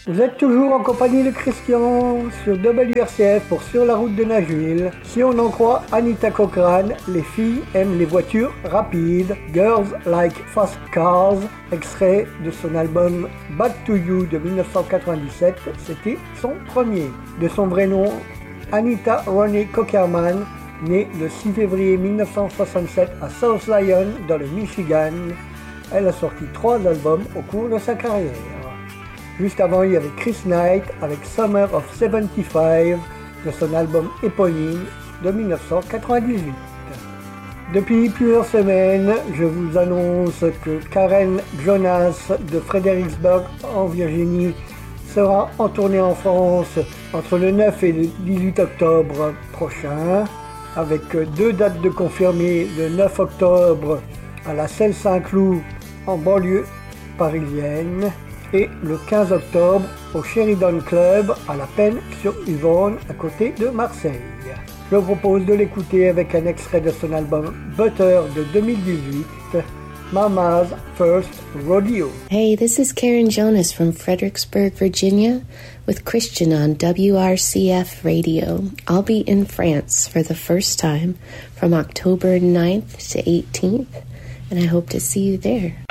Vous êtes toujours en compagnie de Christian sur WRCF pour Sur la route de Nashville. Si on en croit Anita Cochrane, les filles aiment les voitures rapides. Girls Like Fast Cars, extrait de son album Back to You de 1997, c'était son premier. De son vrai nom, Anita Ronnie Cockerman, née le 6 février 1967 à South Lyon dans le Michigan. Elle a sorti 3 albums au cours de sa carrière. Juste avant, il y avait Chris Knight avec Summer of 75 de son album éponyme de 1998. Depuis plusieurs semaines, je vous annonce que Karen Jonas de Fredericksburg en Virginie sera en tournée en France entre le 9 et le 18 octobre prochain, avec 2 dates de confirmées, le 9 octobre à la Selle Saint-Cloud en banlieue parisienne, et le 15 octobre au Sheridan Club à La Penne-sur-Yvonne à côté de Marseille. Je vous propose de l'écouter avec un extrait de son album Butter de 2018, Mama's First Rodeo. Hey, this is Karen Jonas from Fredericksburg, Virginia with Christian on WRCF Radio. I'll be in France for the first time from October 9th to 18th, and I hope to see you there.